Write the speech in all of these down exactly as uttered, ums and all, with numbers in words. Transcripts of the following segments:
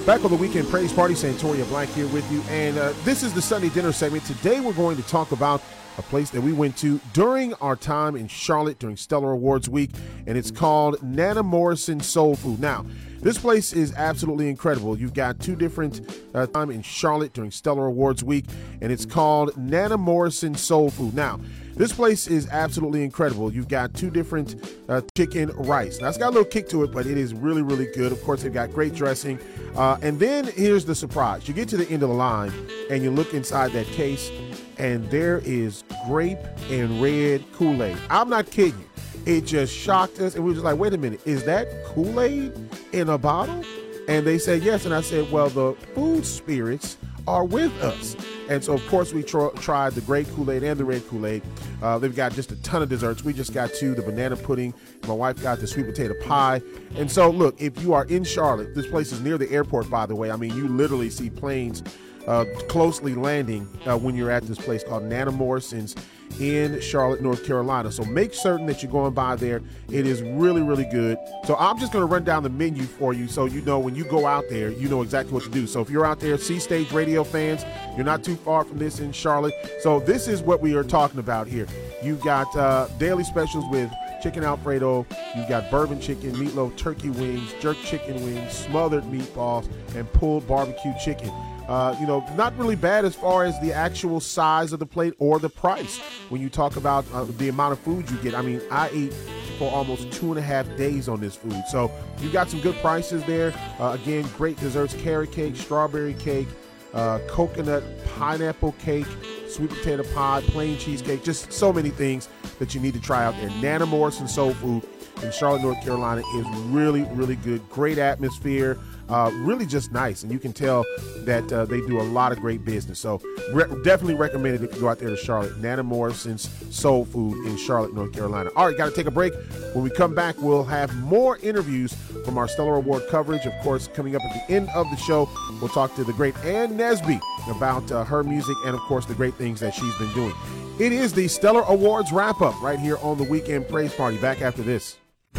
Back on the Weekend Praise Party, Santoria Black here with you. And uh, this is the Sunday Dinner segment. Today we're going to talk about a place that we went to during our time in Charlotte during Stellar Awards Week, and it's called Nana Morrison Soul Food. Now, this place is absolutely incredible. You've got two different uh, time in Charlotte during Stellar Awards Week, and it's called Nana Morrison Soul Food. Now, this place is absolutely incredible. You've got two different uh, chicken rice. Now, it's got a little kick to it, but it is really, really good. Of course, they've got great dressing. Uh, and then here's the surprise. You get to the end of the line, and you look inside that case, and there is grape and red Kool-Aid. I'm not kidding you. It just shocked us, and we were just like, wait a minute, is that Kool-Aid in a bottle? And they said yes, and I said, well, the food spirits are with us. And so, of course, we tr- tried the grape Kool-Aid and the red Kool-Aid. Uh, they've got just a ton of desserts. We just got two, the banana pudding. My wife got the sweet potato pie. And so, look, if you are in Charlotte, this place is near the airport, by the way. I mean, you literally see planes uh, closely landing uh, when you're at this place called Nana Morrison's in Charlotte, North Carolina. So make certain that you're going by there. It is really, really good. So I'm just going to run down the menu for you so you know when you go out there, you know exactly what to do. So if you're out there, C-Stage Radio fans, you're not too far from this in Charlotte. So this is what we are talking about here. You've got uh, daily specials with chicken Alfredo. You've got bourbon chicken, meatloaf, turkey wings, jerk chicken wings, smothered meatballs, and pulled barbecue chicken. Uh, you know, not really bad as far as the actual size of the plate or the price. When you talk about uh, the amount of food you get, I mean, I ate for almost two and a half days on this food. So you got some good prices there. Uh, again, great desserts, carrot cake, strawberry cake, uh, coconut pineapple cake, sweet potato pie, plain cheesecake, just so many things that you need to try out there. Nana Morrison Soul Food in Charlotte, North Carolina is really, really good. Great atmosphere. Uh, really just nice, and you can tell that uh, they do a lot of great business. So re- definitely recommend it if you go out there to Charlotte. Nana Morrison's Soul Food in Charlotte, North Carolina. All right, got to take a break. When we come back, we'll have more interviews from our Stellar Award coverage. Of course, coming up at the end of the show, we'll talk to the great Ann Nesby about uh, her music and, of course, the great things that she's been doing. It is the Stellar Awards wrap-up right here on the Weekend Praise Party. Back after this.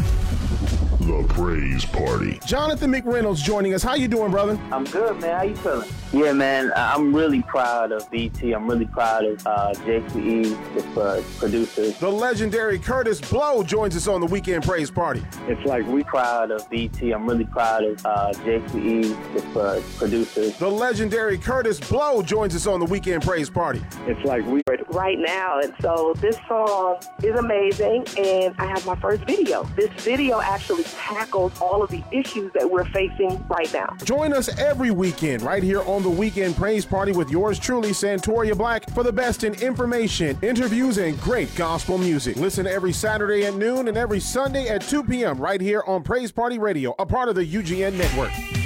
The Praise Party. Jonathan McReynolds joining us. How you doing, brother? I'm good, man. How you feeling? Yeah, man. I'm really proud of B T. I'm really proud of uh, J C E, the uh, producers. The legendary Curtis Blow joins us on the Weekend Praise Party. It's like we proud of B T. I'm really proud of uh, J C E, the uh, producers. The legendary Curtis Blow joins us on the Weekend Praise Party. It's like we right now, and so this song is amazing, and I have my first video. This video actually tackles all of the issues that we're facing right now. Join us every weekend right here on the Weekend Praise Party with yours truly, Santoria Black, for the best in information, interviews, and great gospel music. Listen every Saturday at noon and every Sunday at two p.m. right here on Praise Party Radio, a part of the U G N Network.